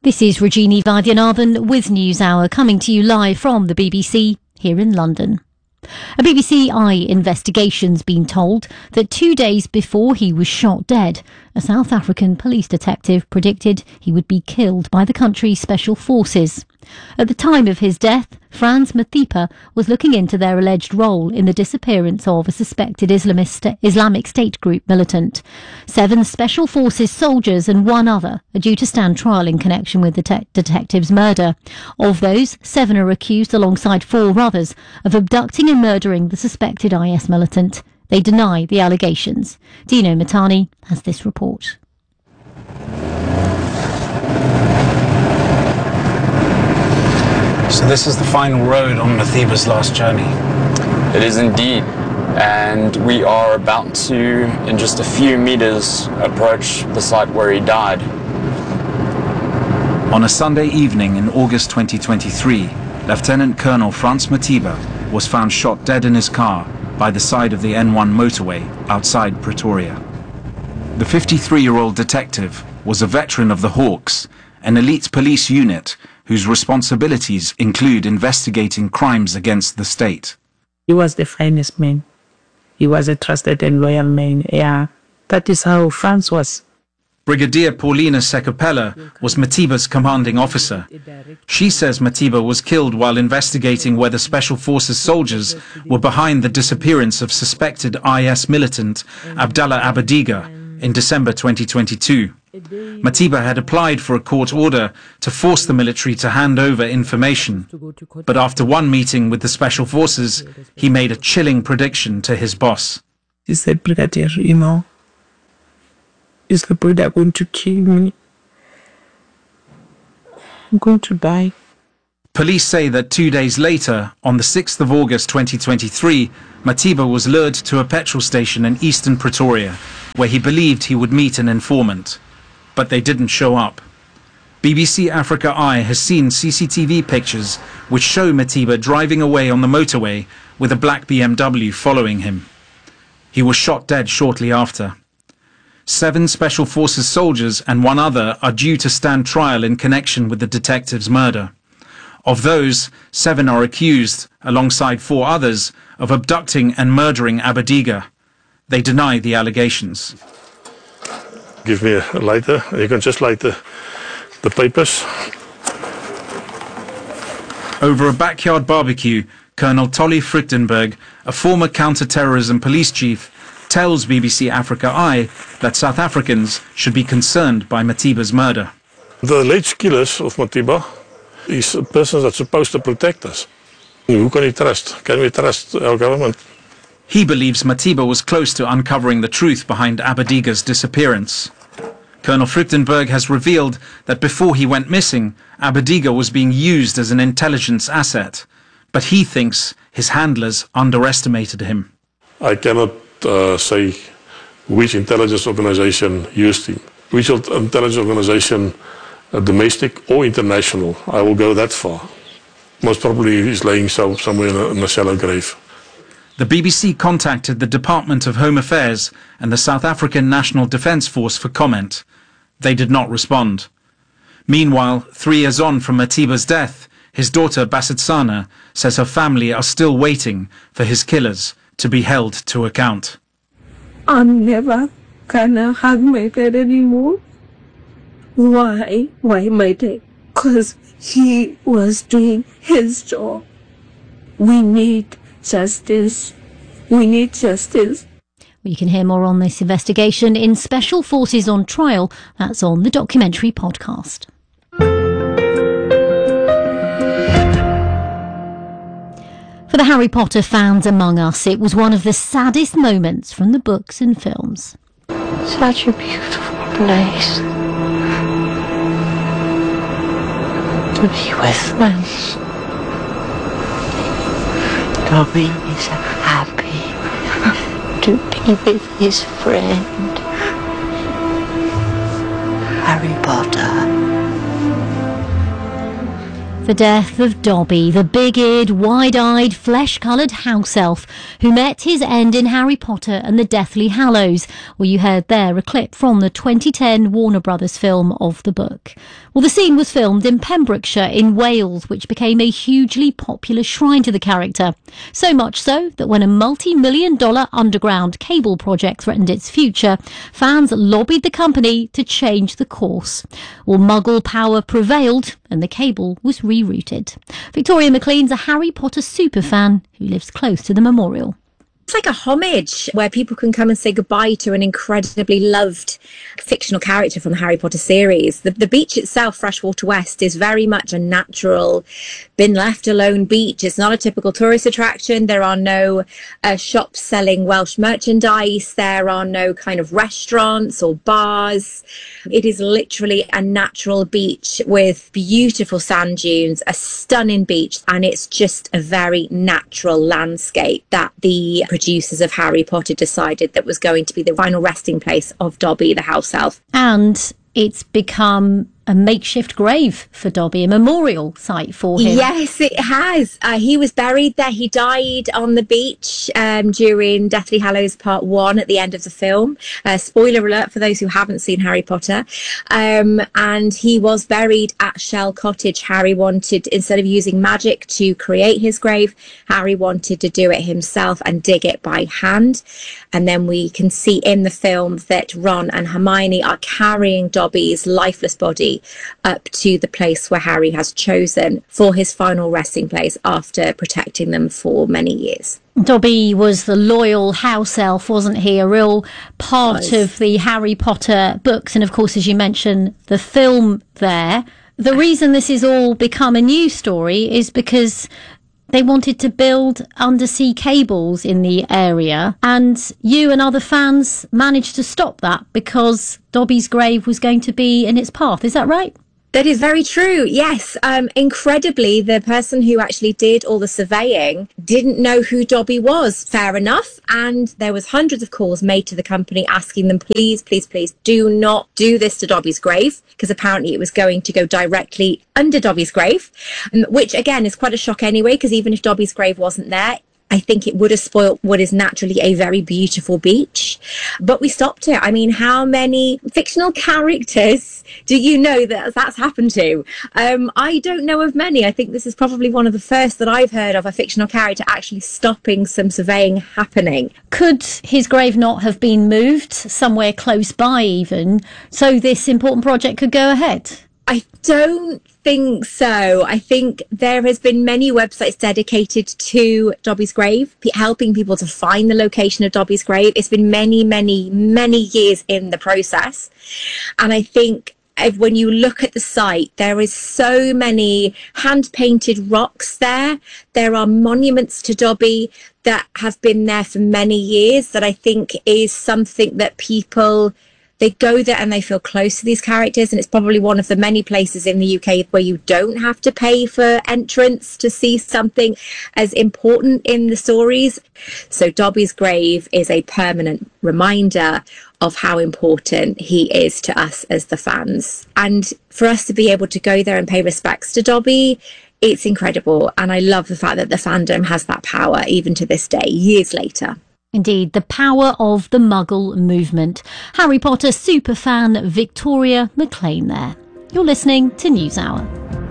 This is Regini Vaidyanathan with NewsHour, coming to you live from the BBC here in London. A BBC Eye investigation's been told that 2 days before he was shot dead, a South African police detective predicted he would be killed by the country's special forces. At the time of his death, Frans Mothipa was looking into their alleged role in the disappearance of a suspected Islamic State group militant. 7 special forces soldiers and 1 other are due to stand trial in connection with the detective's murder. Of those, 7 are accused alongside 4 others of abducting and murdering the suspected IS militant. They deny the allegations. Dino Matani has this report. So this is the final road on Mothipa's last journey. It is indeed, and we are about to, in just a few meters, approach the site where he died. On a Sunday evening in August 2023, Lieutenant Colonel Frans Mothipa was found shot dead in his car by the side of the N1 motorway outside Pretoria. The 53-year-old detective was a veteran of the Hawks, an elite police unit whose responsibilities include investigating crimes against the state. He was the finest man. He was a trusted and loyal man. Yeah, that is how Frans was. Brigadier Paulina Sekapela was Mothipa's commanding officer. She says Mothipa was killed while investigating whether Special Forces soldiers were behind the disappearance of suspected IS militant Abdallah Abadiga in December 2022. Mothipa had applied for a court order to force the military to hand over information. But after one meeting with the Special Forces, he made a chilling prediction to his boss. He said, "Brigadier, you know, is the brother going to kill me? I'm going to die." Police say that 2 days later, on the 6th of August 2023, Mothipa was lured to a petrol station in eastern Pretoria, where he believed he would meet an informant. But they didn't show up. BBC Africa Eye has seen CCTV pictures which show Mothipa driving away on the motorway with a black BMW following him. He was shot dead shortly after. 7 Special Forces soldiers and 1 other are due to stand trial in connection with the detective's murder. Of those, 7 are accused, alongside 4 others, of abducting and murdering Abadiga. They deny the allegations. Give me a lighter, you can just light the papers. Over a backyard barbecue, Colonel Tolly Fruchtenberg, a former counter-terrorism police chief, tells BBC Africa Eye that South Africans should be concerned by Mothipa's murder. The alleged killers of Mothipa is a person that's supposed to protect us. Who can we trust? Can we trust our government? He believes Mothipa was close to uncovering the truth behind Abadiga's disappearance. Colonel Fruchtenberg has revealed that before he went missing, Abadiga was being used as an intelligence asset, but he thinks his handlers underestimated him. I cannot say which intelligence organization used him. Which intelligence organization, domestic or international, I will go that far. Most probably he's laying somewhere in a shallow grave. The BBC contacted the Department of Home Affairs and the South African National Defence Force for comment. They did not respond. Meanwhile, 3 years on from Mothipa's death, his daughter Basetsana says her family are still waiting for his killers to be held to account. I'm never gonna hug my dad anymore. Why? Why my dad? Because he was doing his job. We need justice. We need justice. Well, you can hear more on this investigation in Special Forces on Trial. That's on the documentary podcast. For the Harry Potter fans among us, it was one of the saddest moments from the books and films. Such a beautiful place to be with them. Dobby is happy to be with his friend, Harry Potter. The death of Dobby, the big-eared, wide-eyed, flesh-coloured house elf who met his end in Harry Potter and the Deathly Hallows. Well, you heard there a clip from the 2010 Warner Brothers film of the book. Well, the scene was filmed in Pembrokeshire in Wales, which became a hugely popular shrine to the character. So much so that when a multi-million-dollar underground cable project threatened its future, fans lobbied the company to change the course. Well, Muggle power prevailed and the cable was rerouted. Victoria McLean's a Harry Potter superfan who lives close to the memorial. It's like a homage where people can come and say goodbye to an incredibly loved fictional character from the Harry Potter series. The beach itself, Freshwater West, is very much a natural, been left alone beach. It's not a typical tourist attraction. There are no shops selling Welsh merchandise. There are no kind of restaurants or bars. It is literally a natural beach with beautiful sand dunes, a stunning beach, and it's just a very natural landscape that the producers of Harry Potter decided that was going to be the final resting place of Dobby, the house elf. And it's become a makeshift grave for Dobby, a memorial site for him. Yes, it has. He was buried there. He died on the beach during Deathly Hallows Part 1 at the end of the film. Spoiler alert for those who haven't seen Harry Potter. And he was buried at Shell Cottage. Harry wanted, instead of using magic to create his grave, Harry wanted to do it himself and dig it by hand. And then we can see in the film that Ron and Hermione are carrying Dobby's lifeless body up to the place where Harry has chosen for his final resting place after protecting them for many years. Dobby was the loyal house elf, wasn't he? A real part of the Harry Potter books. And of course, as you mentioned, the film there. The reason this has all become a news story is because they wanted to build undersea cables in the area, and you and other fans managed to stop that because Dobby's grave was going to be in its path. Is that right? That is very true, yes. Incredibly, the person who actually did all the surveying didn't know who Dobby was. Fair enough. And there was hundreds of calls made to the company asking them, please, please, please do not do this to Dobby's grave, because apparently it was going to go directly under Dobby's grave, which again is quite a shock anyway, because even if Dobby's grave wasn't there, I think it would have spoilt what is naturally a very beautiful beach. But we stopped it. I mean, how many fictional characters do you know that that's happened to? I don't know of many. I think this is probably one of the first that I've heard of a fictional character actually stopping some surveying happening. Could his grave not have been moved somewhere close by even, so this important project could go ahead? I don't think so. I think there has been many websites dedicated to Dobby's grave, helping people to find the location of Dobby's grave. It's been many, many, many years in the process. And I think when you look at the site, there is so many hand-painted rocks there. There are monuments to Dobby that have been there for many years that I think is something that people... They go there and they feel close to these characters, and it's probably one of the many places in the UK where you don't have to pay for entrance to see something as important in the stories. So Dobby's grave is a permanent reminder of how important he is to us as the fans. And for us to be able to go there and pay respects to Dobby, it's incredible. And I love the fact that the fandom has that power even to this day, years later. Indeed, the power of the Muggle movement. Harry Potter superfan Victoria McLean there. You're listening to NewsHour.